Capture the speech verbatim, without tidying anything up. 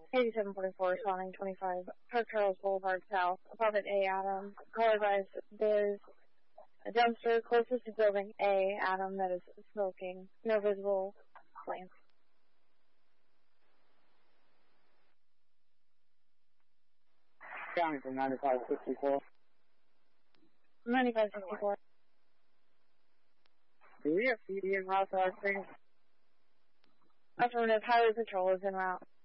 eighty-seven forty-four, responding twenty-five, Park Charles Boulevard South, apartment A, Adam. Call advised, there's a dumpster closest to building A, Adam, that is smoking. No visible flames. County from ninety-five sixty-four. ninety-five sixty-four. Do we have P D in route to our screen? Affirmative, highway patrol is en route.